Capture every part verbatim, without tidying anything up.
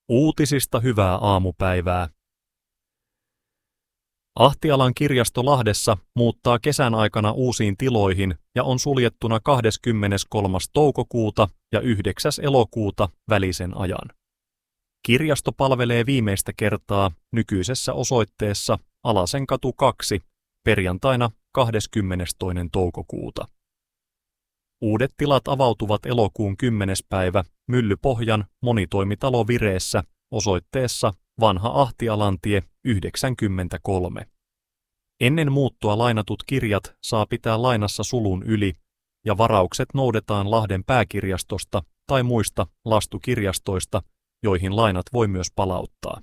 Uutisista hyvää aamupäivää. Ahtialan kirjasto Lahdessa muuttaa kesän aikana uusiin tiloihin ja on suljettuna kahdeskymmeneskolmas toukokuuta ja yhdeksäs elokuuta välisen ajan. Kirjasto palvelee viimeistä kertaa nykyisessä osoitteessa Alasenkatu kaksi perjantaina kahdeskymmenestoinen toukokuuta. Uudet tilat avautuvat elokuun kymmenes päivä Myllypohjan monitoimitalo Vireessä osoitteessa Vanha Ahtialantie yhdeksänkymmentäkolme. Ennen muuttoa lainatut kirjat saa pitää lainassa sulun yli ja varaukset noudetaan Lahden pääkirjastosta tai muista lastukirjastoista, joihin lainat voi myös palauttaa.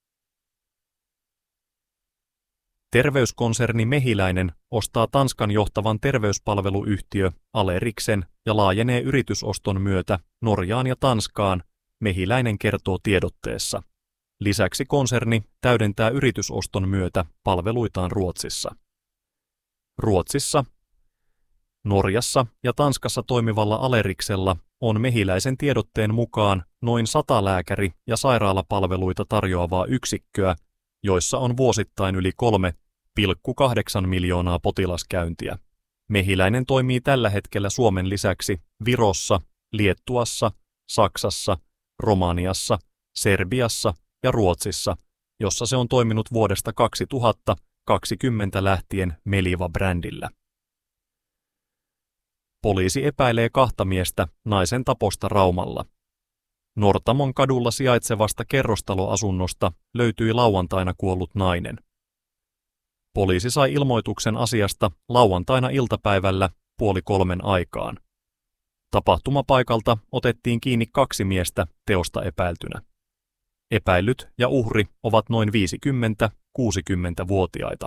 Terveyskonserni Mehiläinen ostaa Tanskan johtavan terveyspalveluyhtiö Aleriksen ja laajenee yritysoston myötä Norjaan ja Tanskaan, Mehiläinen kertoo tiedotteessa. Lisäksi konserni täydentää yritysoston myötä palveluitaan Ruotsissa. Ruotsissa, Norjassa ja Tanskassa toimivalla Aleriksella on Mehiläisen tiedotteen mukaan noin sata lääkäri- ja sairaalapalveluita tarjoavaa yksikköä, joissa on vuosittain yli kolme pilkku kahdeksan miljoonaa potilaskäyntiä. Mehiläinen toimii tällä hetkellä Suomen lisäksi Virossa, Liettuassa, Saksassa, Romaniassa, Serbiassa ja Ruotsissa, jossa se on toiminut vuodesta kaksituhattakaksikymmentä lähtien Meliva-brändillä. Poliisi epäilee kahta miestä naisen taposta Raumalla. Nortamon kadulla sijaitsevasta kerrostaloasunnosta löytyi lauantaina kuollut nainen. Poliisi sai ilmoituksen asiasta lauantaina iltapäivällä puoli kolmen aikaan. Tapahtumapaikalta otettiin kiinni kaksi miestä teosta epäiltynä. Epäillyt ja uhri ovat noin viisikymmentä-kuusikymmentävuotiaita.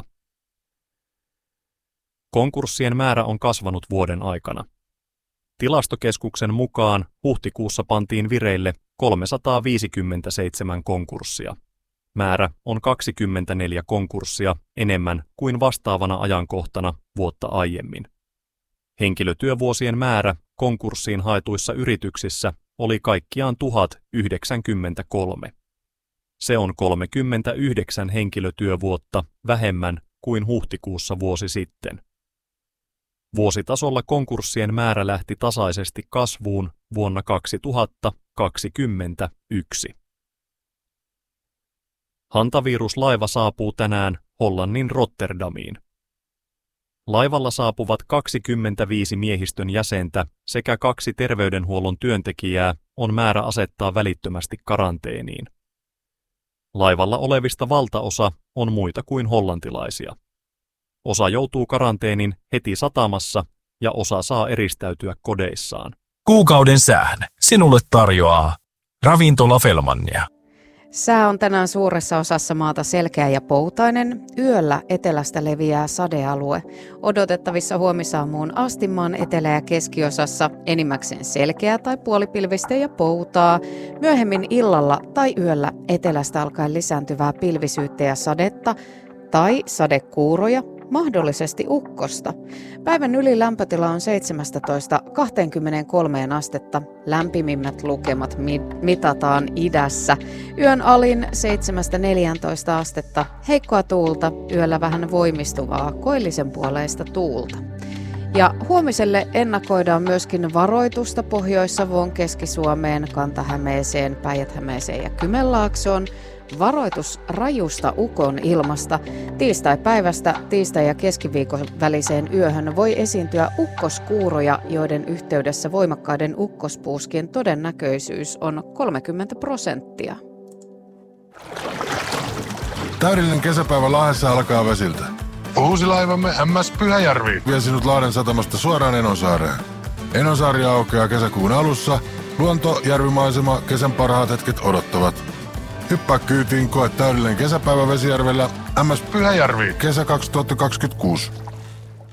Konkurssien määrä on kasvanut vuoden aikana. Tilastokeskuksen mukaan huhtikuussa pantiin vireille kolmesataaviisikymmentäseitsemän konkurssia. Määrä on kaksikymmentäneljä konkurssia enemmän kuin vastaavana ajankohtana vuotta aiemmin. Henkilötyövuosien määrä konkurssiin haetuissa yrityksissä oli kaikkiaan tuhat yhdeksänkymmentäkolme. Se on kolmekymmentäyhdeksän henkilötyövuotta vähemmän kuin huhtikuussa vuosi sitten. Vuositasolla konkurssien määrä lähti tasaisesti kasvuun vuonna kaksituhattakaksikymmentäyksi. Hantaviruslaiva saapuu tänään Hollannin Rotterdamiin. Laivalla saapuvat kaksikymmentäviisi miehistön jäsentä sekä kaksi terveydenhuollon työntekijää on määrä asettaa välittömästi karanteeniin. Laivalla olevista valtaosa on muita kuin hollantilaisia. Osa joutuu karanteenin heti satamassa ja osa saa eristäytyä kodeissaan. Kuukauden sään sinulle tarjoaa Ravintola Fellmania. Sää on tänään suuressa osassa maata selkeä ja poutainen. Yöllä etelästä leviää sadealue. Odotettavissa huomisaamuun asti maan etelä- ja keskiosassa enimmäkseen selkeä tai puolipilvistä ja poutaa. Myöhemmin illalla tai yöllä etelästä alkaen lisääntyvää pilvisyyttä ja sadetta tai sadekuuroja, mahdollisesti ukkosta. Päivän ylilämpötila on seitsemästätoista kaksikymmentäkolme astetta. Lämpimimmät lukemat mitataan idässä. Yön alin seitsemästä neljääntoista astetta. Heikkoa tuulta, yöllä vähän voimistuvaa koillisen puoleista tuulta. Ja huomiselle ennakoidaan myöskin varoitusta Pohjois-Savoon, Keski-Suomeen, Kanta-Hämeeseen, Päijät-Hämeeseen ja Kymenlaaksoon. Varoitus rajusta ukon ilmasta. Tiistai-päivästä tiistai- ja keskiviikon väliseen yöhön voi esiintyä ukkoskuuroja, joiden yhteydessä voimakkaiden ukkospuuskien todennäköisyys on kolmekymmentä prosenttia. Täydellinen kesäpäivä Lahdessa alkaa vesiltä. Uusi laivamme M S Pyhäjärvi vie sinut Lahden satamasta suoraan Enonsaareen. Enonsaari aukeaa kesäkuun alussa. Luonto, järvimaisema, kesän parhaat hetket odottavat. Hyppää kyytiin, koe täydellinen kesäpäivä Vesijärvellä. M S Pyhäjärvi kesä kaksituhattakaksikymmentäkuusi.